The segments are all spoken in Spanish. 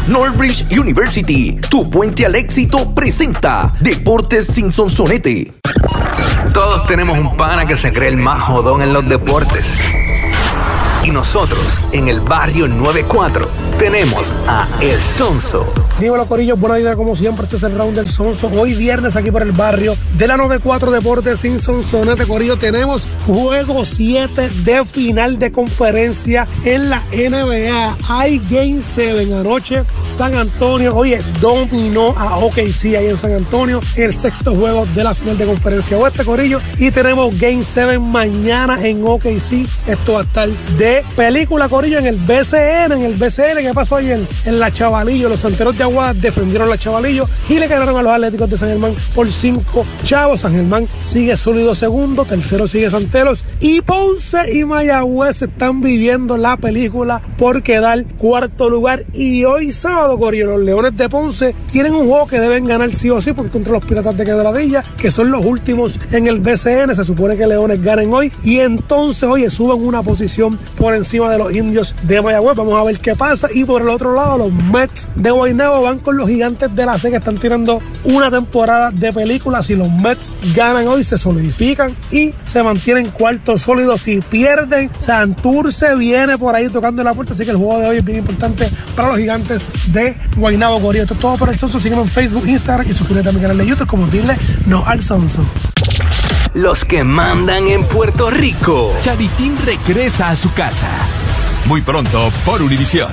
Northbridge University, tu puente al éxito, presenta Deportes sin Sonsonete. Todos tenemos un pana que se cree el más jodón en los deportes. Y nosotros, en el barrio 94, tenemos a El Sonso. Dímelo, corillo, buena idea como siempre. Este es el round del Sonso. Hoy viernes aquí por el barrio de la 94 Deportes sin Sonsonete, corillo. Tenemos juego 7 de final de conferencia en la NBA. Hay Game 7 anoche. San Antonio, oye, dominó a OKC ahí en San Antonio. El sexto juego de la final de conferencia oeste, corillo. Y tenemos Game 7 mañana en OKC. Esto va a estar de película, corillo, en el BCN. ¿Qué pasó ayer? En la Chavalillo, los Santeros de Aguada defendieron la Chavalillo y le ganaron a los Atléticos de San Germán por 5 chavos. San Germán sigue sólido segundo, tercero sigue Santeros, y Ponce y Mayagüez están viviendo la película por quedar cuarto lugar. Y hoy sábado, corillo, los Leones de Ponce tienen un juego que deben ganar sí o sí, porque contra los Piratas de Quebradilla, que son los últimos en el BCN. Se supone que Leones ganen hoy y entonces, oye, suben una posición por encima de los Indios de Mayagüez. Vamos a ver qué pasa. Y por el otro lado, los Mets de Guaynabo van con los Gigantes de la C, que están tirando una temporada de película. Si los Mets ganan hoy, se solidifican y se mantienen cuartos sólidos. Si pierden, Santurce viene por ahí tocando la puerta. Así que el juego de hoy es bien importante para los Gigantes de Guaynabo, corillo. Esto es todo por el Sonso. Sígueme en Facebook, Instagram y suscríbete a mi canal de YouTube como Dile No al Sonso. Los que mandan en Puerto Rico. Charitín regresa a su casa. Muy pronto por Univisión.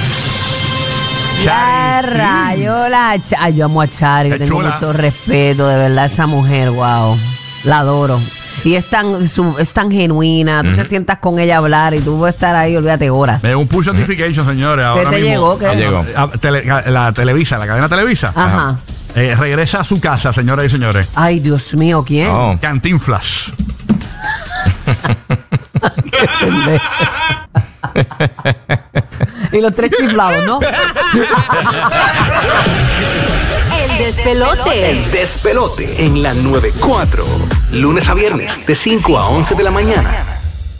Ya rayo, yo amo a Chari, yo tengo mucho respeto, de verdad, esa mujer, wow, la adoro. Y es tan genuina, tú te sientas con ella a hablar y tú puedes estar ahí, olvídate, horas. Un push notification, señores. ¿Qué Ahora te mismo, llegó? ¿Qué? Llegó. La cadena Televisa. Ajá. Regresa a su casa, señoras y señores. Ay, Dios mío, ¿quién? Oh. Cantinflas. Y los tres chiflados, ¿no? El despelote. El despelote en la 94. Lunes a viernes, de 5 a 11 de la mañana.